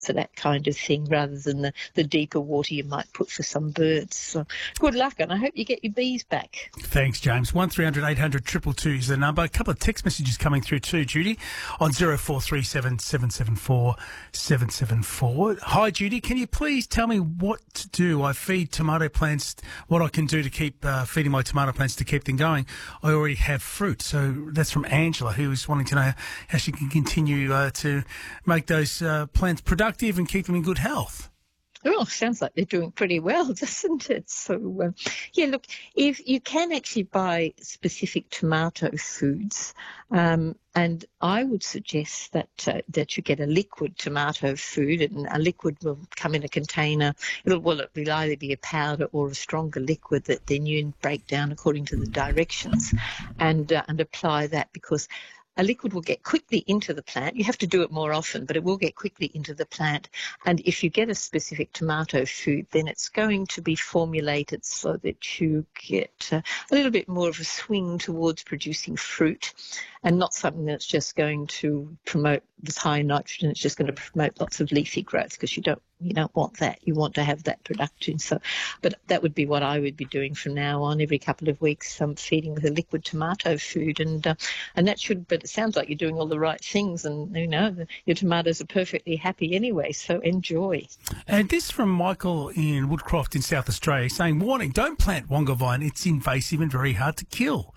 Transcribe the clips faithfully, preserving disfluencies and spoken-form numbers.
for that kind of thing rather than the, the deeper water you might put for some birds. So good luck, and I hope you get your bees back. Thanks, James. one three hundred eight hundred two two two is the number. A couple of text messages coming through too, Judy, on zero four three seven seven seven four seven seven four. Hi, Judy. Can you please tell me what to do? I feed tomato plants, what I can do to keep uh, feeding my tomato plants to keep them going. I already have fruit. So that's from Angela, who is wanting to know how she can continue uh, to make those uh, plants productive and keep them in good health. Oh, sounds like they're doing pretty well, doesn't it? So, um, yeah, look, if you can actually buy specific tomato foods, um, and I would suggest that uh, that you get a liquid tomato food, and a liquid will come in a container. It'll, well, it will either be a powder or a stronger liquid that then you break down according to the directions, and uh, and apply that, because a liquid will get quickly into the plant. You have to do it more often, but it will get quickly into the plant. And if you get a specific tomato food, then it's going to be formulated so that you get uh, a little bit more of a swing towards producing fruit, and not something that's just going to promote this high nitrogen. It's just going to promote lots of leafy growth, because you don't you don't want that. You want to have that production. So, but that would be what I would be doing from now on. Every couple of weeks, I'm feeding with a liquid tomato food, and uh, and that should. But it sounds like you're doing all the right things, and you know the, your tomatoes are perfectly happy anyway. So enjoy. And this from Michael in Woodcroft in South Australia, saying, "Warning: don't plant wonga vine. It's invasive and very hard to kill."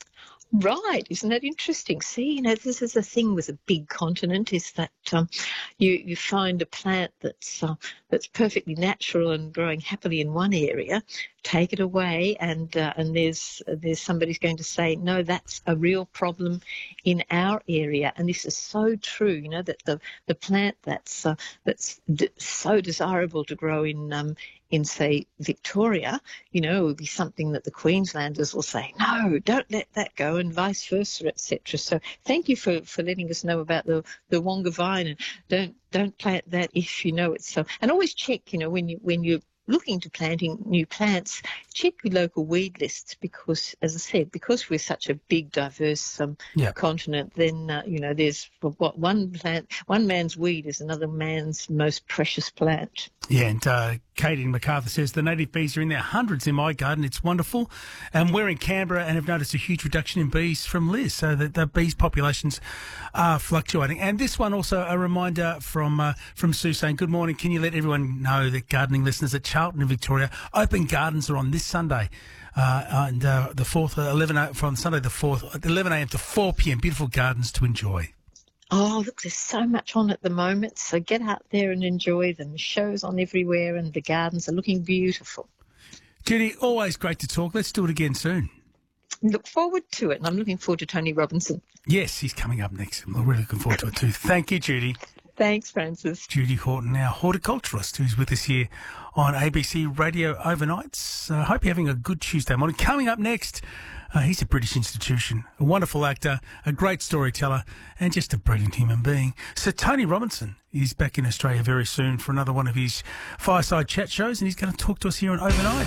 Right, isn't that interesting? See, you know, this is the thing with a big continent, is that um, you you find a plant that's uh, that's perfectly natural and growing happily in one area, take it away, and uh, and there's there's somebody's going to say, no, that's a real problem in our area, and this is so true. You know, that the the plant that's uh, that's d- so desirable to grow in um, in, say, Victoria, you know, it would be something that the Queenslanders will say, no, don't let that go, and vice versa, et cetera. So thank you for, for letting us know about the, the wonga vine, and don't don't plant that if you know it's so. And always check, you know, when you when you're looking to planting new plants, check your local weed lists, because, as I said, because we're such a big, diverse um, yep. continent, then, uh, you know, there's what one plant, one man's weed is another man's most precious plant. Yeah, and uh, Katie MacArthur says, the native bees are in their hundreds in my garden. It's wonderful. And we're in Canberra and have noticed a huge reduction in bees from Liz, so that the bees populations are fluctuating. And this one also, a reminder from uh, from Sue saying, good morning, can you let everyone know that gardening listeners at Charlton in Victoria, open gardens are on this Sunday. Uh, and uh, the fourth, eleven from Sunday the fourth, eleven a.m. to four p.m. Beautiful gardens to enjoy. Oh, look, there's so much on at the moment, so get out there and enjoy them. The show's on everywhere, and the gardens are looking beautiful. Judy, always great to talk. Let's do it again soon. Look forward to it, and I'm looking forward to Tony Robinson. Yes, he's coming up next. I'm really looking forward to it too. Thank you, Judy. Thanks, Francis. Judy Horton, our horticulturalist, who's with us here on A B C Radio Overnights. I uh, hope you're having a good Tuesday morning. Coming up next, uh, he's a British institution, a wonderful actor, a great storyteller, and just a brilliant human being. So Tony Robinson is back in Australia very soon for another one of his fireside chat shows, and he's going to talk to us here on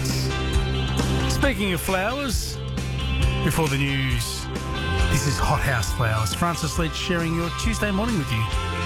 Overnights. Speaking of flowers, before the news, this is Hothouse Flowers. Francis Leach sharing your Tuesday morning with you.